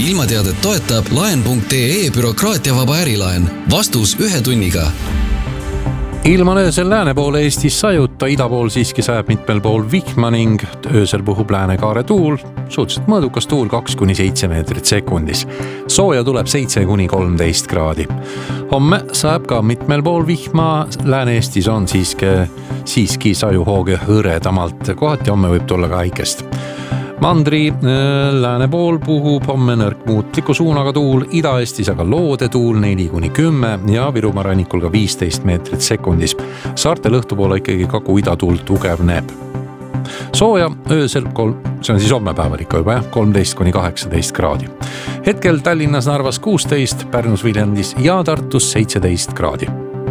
ilmateadet toetab laen.ee bürokraatiavaba ärilaen. Vastus 1 tunniga. Ilm on öösel lääne poole Eestis sajuta, ida pool siiski sajab mitmel pool vihma ning öösel puhub Lääne-Kaare tuul, suhteliselt mõõdukas tuul 2-7 meetrit sekundis. Sooja tuleb 7-13 kraadi. Homme sajab ka mitmel pool vihma, Lääne-Eestis on siiski sajuhooge hõredamalt, kohati homme võib tulla ka äikest. Mandri lääne pool puhub homme nõrk muutliku suunaga tuul, Ida-Eestis aga loode tuul 4-10 ja Virumaa rannikul ka 15 meetrit sekundis. Saartel õhtu poole ikkagi Kagu-ida tuul tugevneb. Sooja öösel, see on siis hommepäeval ikka juba, 13-18 kraadi. Hetkel Tallinnas, Narvas 16, Pärnus, Viljandis ja Tartus 17 kraadi.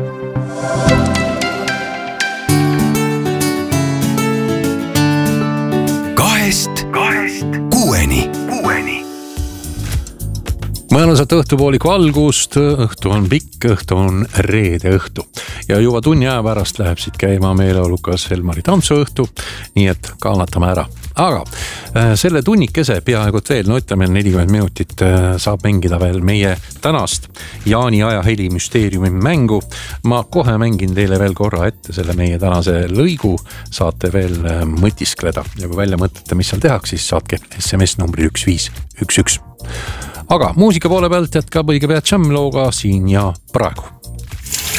Mõnusat õhtupooliku algust, õhtu on pikk, õhtu on reede õhtu ja juba tunni aja pärast läheb siit käima meeleolukas Elmari tantsuõhtu, nii et kannatame ära. Aga selle tunnikese peaaegu veel, no ütleme 40 minutit saab mängida veel meie tänast Jaani aja heli müsteeriumi mängu. Ma kohe mängin teile veel korra ette selle meie tänase lõigu, saate veel mõtiskleda ja kui välja mõtlete, mis seal tehaks, siis saatke SMS numbri 1511. Aga muusika poole pealt jätkab õige pea Jam looga siin ja praegu.